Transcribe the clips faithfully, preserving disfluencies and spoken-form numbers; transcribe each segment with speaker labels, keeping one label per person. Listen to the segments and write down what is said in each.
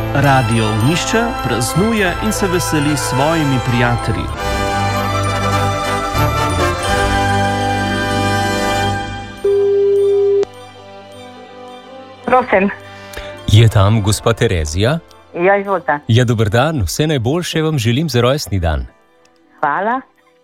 Speaker 1: Radio Ognjišče praznuje in se veseli s svojimi prijatelji.
Speaker 2: Prosim.
Speaker 3: Je tam gospa Terezija?
Speaker 2: Ja, izvolite.
Speaker 3: Ja, dober dan, vse najboljše vam želim za rojstni dan.
Speaker 2: Hvala.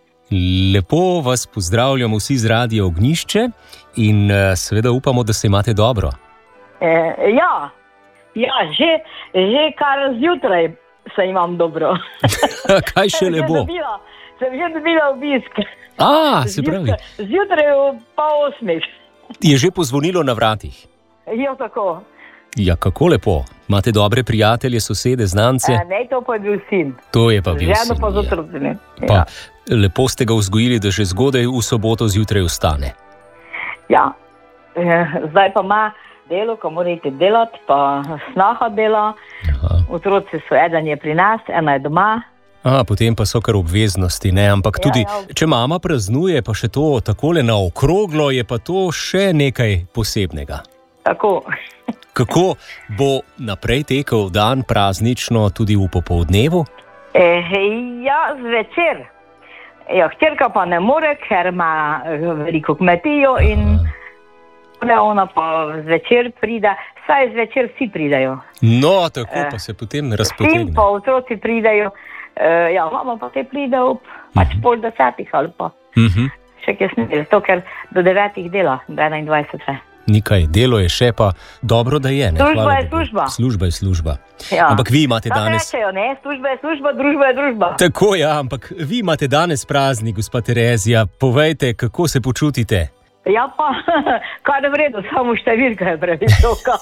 Speaker 3: Lepo vas pozdravljamo vsi z Radio Ognjišče in seveda upamo, da se imate dobro.
Speaker 2: E, ja, ja že, že kar zjutraj se imam dobro.
Speaker 3: Kaj še ne bo?
Speaker 2: Sem že dobila obisk.
Speaker 3: A, se pravi.
Speaker 2: Zjutraj v pol osmih.
Speaker 3: Je že pozvonilo na vratih?
Speaker 2: Ja, tako.
Speaker 3: Ja, kako lepo. Imate dobre prijatelje, sosede, znance?
Speaker 2: E, ne, to pa je bil sin.
Speaker 3: To je pa bil sin.
Speaker 2: Ženo pa z otrocimi.
Speaker 3: Pa
Speaker 2: Ja.
Speaker 3: lepo ste ga vzgojili, da že zgodaj v soboto zjutraj vstane.
Speaker 2: Ja. E, zdaj pa ima delo, ko mora iti delati, pa snaha dela.
Speaker 3: Aha.
Speaker 2: Otroci so, eden je pri nas, ena je doma.
Speaker 3: A, potem pa so kar obveznosti, ne? Ampak tudi,
Speaker 2: Ja, ja.
Speaker 3: če mama praznuje, pa še to takole na okroglo, je pa to še nekaj posebnega.
Speaker 2: Tako.
Speaker 3: Kako bo naprej tekel dan praznično tudi v popoldnevu?
Speaker 2: E, ja, zvečer. Ja, hčerka pa ne more, ker ima eh, veliko kmetijo in ne, ona pa zvečer pride. Saj zvečer vsi pridejo.
Speaker 3: No, tako
Speaker 2: Eh,
Speaker 3: pa se potem
Speaker 2: Sin
Speaker 3: razpotegne.
Speaker 2: pa otroci pridejo. E, ja, mama pa te pride ob pač pol desetih ali pa
Speaker 3: Mhm.
Speaker 2: še kasneje. To, ker do devetih dela, do enaindvajsetih.
Speaker 3: Nikaj, delo je še pa dobro, da je. Ne?
Speaker 2: Služba
Speaker 3: Hvala
Speaker 2: je
Speaker 3: Bogu.
Speaker 2: služba.
Speaker 3: Služba je služba.
Speaker 2: Ja.
Speaker 3: Ampak vi imate
Speaker 2: Tako
Speaker 3: danes...
Speaker 2: rečejo, ne? Služba je služba, družba je družba.
Speaker 3: Tako ja, ampak vi imate danes praznik, gospa Terezija. Povejte, kako se počutite?
Speaker 2: Ja pa, kar je v redu, samo številka je previsoka.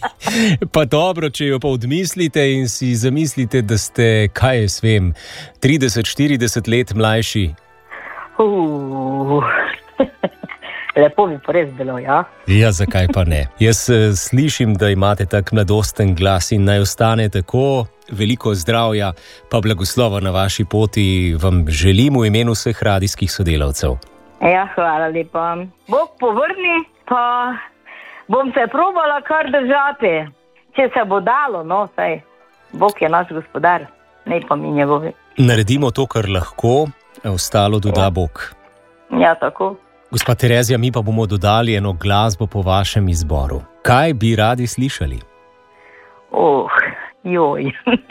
Speaker 3: Pa dobro, če jo pa odmislite in si zamislite, da ste, kaj jaz vem, trideset štirideset let mlajši.
Speaker 2: Uh. Lepo bi pa res bilo, ja?
Speaker 3: Ja, zakaj pa ne? Jaz eh, slišim, da imate tak mladosten glas in naj ostane tako. Veliko zdravja, pa blagoslova na vaši poti vam želim v imenu vseh radijskih sodelavcev.
Speaker 2: Ja, hvala lepa. Bog povrni, pa bom se probala kar držati. Če se bo dalo, no, saj Bog je naš gospodar, ne pa mi njegovi.
Speaker 3: Naredimo to, kar lahko, ostalo doda Bog.
Speaker 2: Ja, tako.
Speaker 3: Gospa Terezija, mi pa bomo dodali eno glasbo po vašem izboru. Kaj bi radi slišali?
Speaker 2: Oh, joj.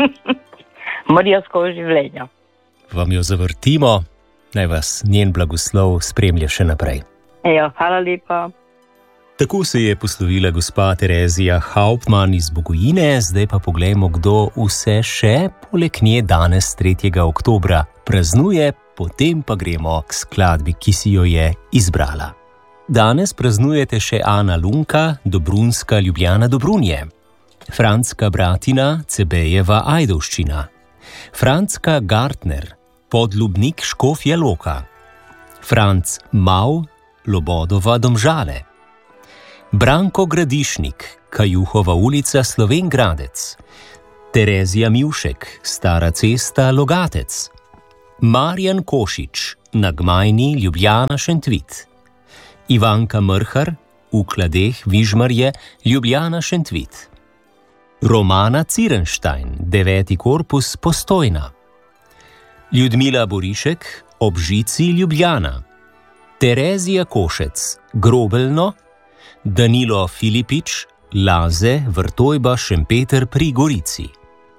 Speaker 2: Marijsko življenje.
Speaker 3: Vam jo zavrtimo, naj vas njen blagoslov spremlja še naprej.
Speaker 2: Ja, hvala lepa.
Speaker 3: Tako se je poslovila gospa Terezija Hauptmann iz Bogojine, zdaj pa poglejmo, kdo vse še poleg nje danes tretjega oktobra praznuje, potem pa gremo k skladbi, ki si jo je izbrala. Danes praznujete še Ana Lunka, Dobrunska Ljubljana Dobrunje, Franska Bratina, Cebejeva Ajdovščina, Franska Gartner, Podlubnik Škofja Loka, Franc Mau, Lobodova Domžale, Branko Gradišnik, Kajuhova ulica Slovenj Gradec, Terezija Mivšek, Stara cesta Logatec, Marjan Košič, na Gmajni Ljubljana Šentvit, Ivanka Mrhar, v Kladeh Vižmarje Ljubljana Šentvit, Romana Cirenštajn, deveti korpus Postojna, Ljudmila Borišek, ob žici Ljubljana, Terezija Košec, Grobelno, Danilo Filipič, Laze, Vrtojba, Šempeter pri Gorici,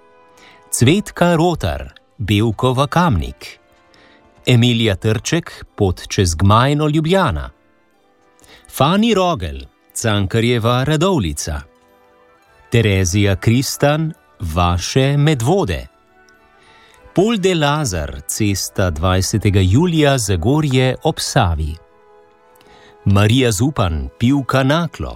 Speaker 3: Cvetka Rotar, Bevkova Kamnik, Emilija Trček, Pot čez Gmajno Ljubljana, Fani Rogel, Cankarjeva Radovlica, Terezija Kristan, Vaše Medvode, Polde Lazar, cesta dvajsetega julija, Zagorje ob Savi, Marija Zupan, Pivka Naklo,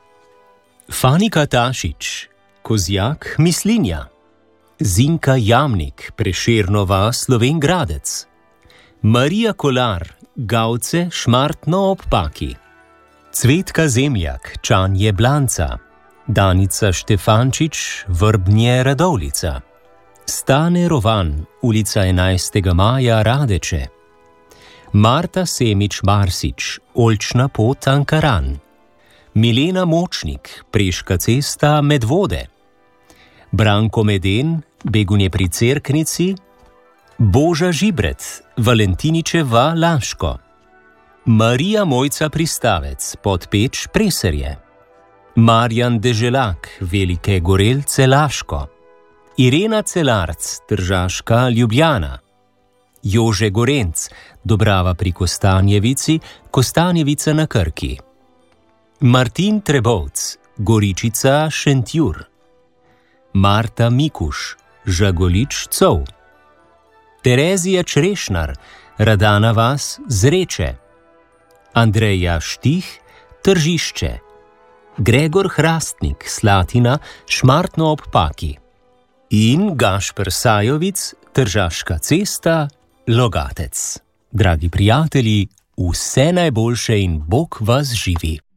Speaker 3: Fanika Tašič, Kozjak Mislinja, Zinka Jamnik, Prešernova Slovenj Gradec, Marija Kolar, Gavce Šmartno ob Paki, Cvetka Zemljak, Čanje Blanca, Danica Štefančič, Vrbnje Radovlica, Stane Rovan, ulica enajstega maja Radeče, Marta Semič Marsič, Oljčna pot Ankaran, Milena Močnik, Preška cesta Medvode, Branko Meden, Begunje pri Cerknici, Boža Žibret, Valentiničeva Laško, Marija Mojca Pristavec, Podpeč Preserje, Marjan Deželak, Velike Gorelce Laško, Irena Celarc, Tržaška Ljubljana, Jože Gorenc, Dobrava pri Kostanjevici, Kostanjevica na Krki, Martin Trebovc, Goričica Šentjur, Marta Mikuš, Žagolič Cov, Terezija Črešnar, Radana vas Zreče, Andreja Štih, Tržišče, Gregor Hrastnik, Slatina, Šmartno ob Paki in Gašper Sajovic, Tržaška cesta, Logatec. Dragi prijatelji, vse najboljše in Bog vas živi.